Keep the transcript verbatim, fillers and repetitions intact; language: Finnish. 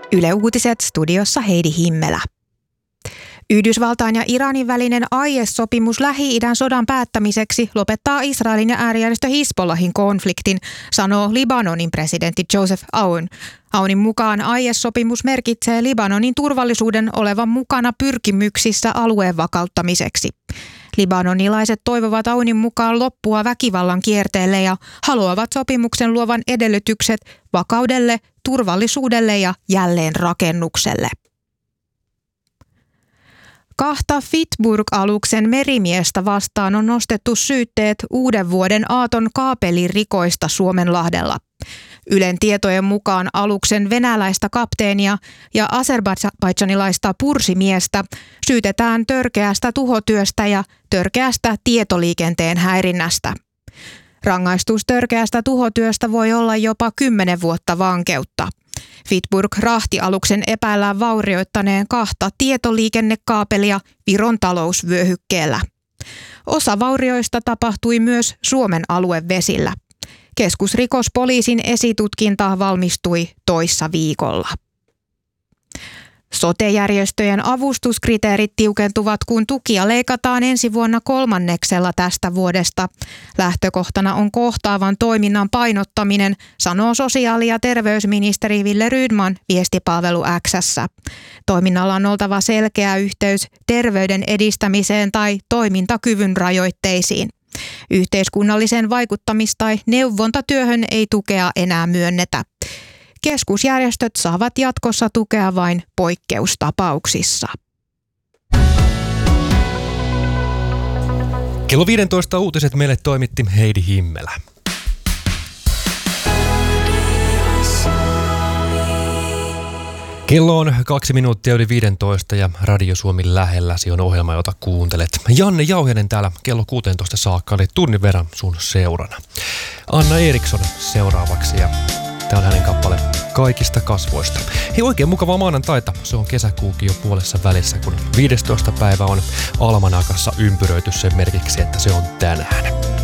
Yle Uutiset, studiossa Heidi Himmelä. Yhdysvaltain ja Iranin välinen aiesopimus Lähi-idän sodan päättämiseksi lopettaa Israelin ja äärijärjestö Hizbollahin konfliktin, sanoo Libanonin presidentti Joseph Aoun. Aounin mukaan aiesopimus merkitsee Libanonin turvallisuuden olevan mukana pyrkimyksissä alueen vakauttamiseksi. Libanonilaiset toivovat Aounin mukaan loppua väkivallan kierteelle ja haluavat sopimuksen luovan edellytykset vakaudelle, turvallisuudelle ja jälleenrakennukselle. Kahta Fitburg-aluksen merimiestä vastaan on nostettu syytteet uuden vuoden aaton kaapelirikoista Suomenlahdella. Ylen tietojen mukaan aluksen venäläistä kapteenia ja azerbaidžanilaista pursimiestä syytetään törkeästä tuhotyöstä ja törkeästä tietoliikenteen häirinnästä. Rangaistus törkeästä tuhotyöstä voi olla jopa kymmenen vuotta vankeutta. Fitburg-rahtialuksen epäillään vaurioittaneen kahta tietoliikennekaapelia Viron talousvyöhykkeellä. Osa vaurioista tapahtui myös Suomen aluevesillä. Keskusrikospoliisin esitutkinta valmistui toissa viikolla. Sote-järjestöjen avustuskriteerit tiukentuvat, kun tukia leikataan ensi vuonna kolmanneksella tästä vuodesta. Lähtökohtana on kohtaavan toiminnan painottaminen, sanoo sosiaali- ja terveysministeri Wille Rydman viestipalvelu X:ssä. Toiminnalla on oltava selkeä yhteys terveyden edistämiseen tai toimintakyvyn rajoitteisiin. Yhteiskunnalliseen vaikuttamis- tai neuvontatyöhön ei tukea enää myönnetä. Keskusjärjestöt saavat jatkossa tukea vain poikkeustapauksissa. Kello viisitoista uutiset meille toimitti Heidi Himmelä. Kello on kaksi minuuttia yli viisitoista ja Radio Suomi lähelläsi on ohjelma, jota kuuntelet. Janne Jauhinen täällä kello kuusitoista saakka, eli tunnin verran sun seurana. Anna Eriksson seuraavaksi ja tämä on hänen kappale Kaikista kasvoista. Hei, oikein mukavaa maanantaita. Se on kesäkuukin jo puolessa välissä, kun viidestoista päivä on almanakassa ympyröity sen merkiksi, että se on tänään.